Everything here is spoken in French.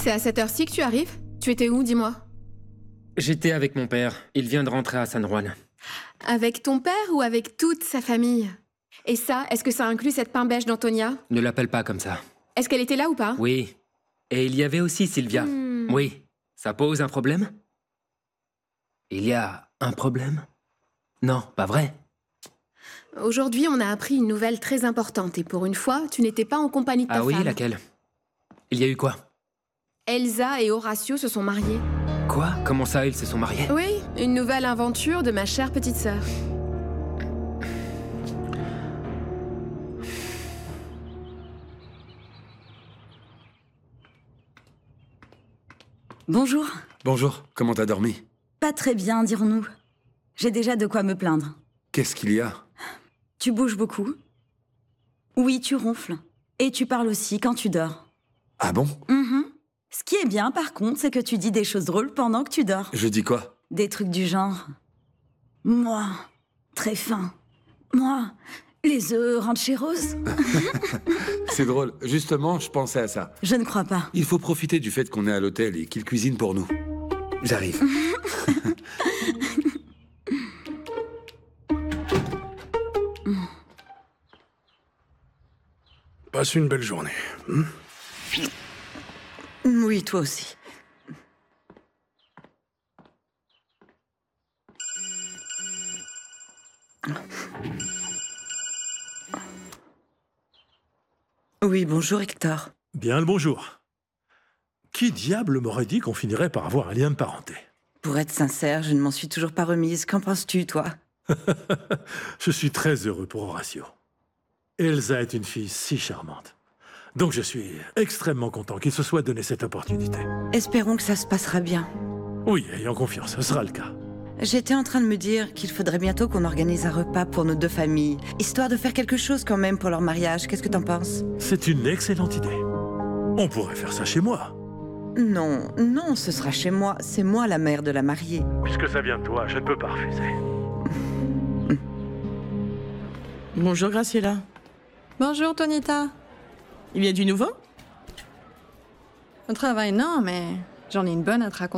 C'est à cette heure-ci que tu arrives? Tu étais où, dis-moi? J'étais avec mon père. Il vient de rentrer à San Juan. Avec ton père ou avec toute sa famille? Et ça, est-ce que ça inclut cette pain beige d'Antonia? Ne l'appelle pas comme ça. Est-ce qu'elle était là ou pas? Oui. Et il y avait aussi Sylvia. Oui. Ça pose un problème? Il y a un problème? Non, pas vrai. Aujourd'hui, on a appris une nouvelle très importante et pour une fois, tu n'étais pas en compagnie de ta Ah oui, femme. laquelle? Il y a eu quoi? Elsa et Horacio se sont mariés. Quoi? Comment ça, ils se sont mariés? Oui, une nouvelle aventure de ma chère petite sœur. Bonjour. Bonjour, comment t'as dormi? Pas très bien, dirons-nous. J'ai déjà de quoi me plaindre. Qu'est-ce qu'il y a? Tu bouges beaucoup. Oui, tu ronfles. Et tu parles aussi quand tu dors. Ah bon? Ce qui est bien, par contre, c'est que tu dis des choses drôles pendant que tu dors. Je dis quoi? Des trucs du genre... Moi, très fin. Moi, les œufs rentrent chez Rose. C'est drôle, justement, je pensais à ça. Je ne crois pas. Il faut profiter du fait qu'on est à l'hôtel et qu'il cuisine pour nous. J'arrive. Passe une belle journée. Oui, toi aussi. Oui, bonjour Hector. Bien le bonjour. Qui diable m'aurait dit qu'on finirait par avoir un lien de parenté? Pour être sincère, je ne m'en suis toujours pas remise. Qu'en penses-tu, toi? Je suis très heureux pour Horacio. Elsa est une fille si charmante. Donc je suis extrêmement content qu'il se soit donné cette opportunité. Espérons que ça se passera bien. Oui, ayant confiance, ce sera le cas. J'étais en train de me dire qu'il faudrait bientôt qu'on organise un repas pour nos deux familles, histoire de faire quelque chose quand même pour leur mariage. Qu'est-ce que t'en penses? C'est une excellente idée. On pourrait faire ça chez moi. Non, non, ce sera chez moi. C'est moi la mère de la mariée. Puisque ça vient de toi, je ne peux pas refuser. Bonjour Graciela. Bonjour, Tonita. Il y a du nouveau? Au travail, non, mais j'en ai une bonne à te raconter.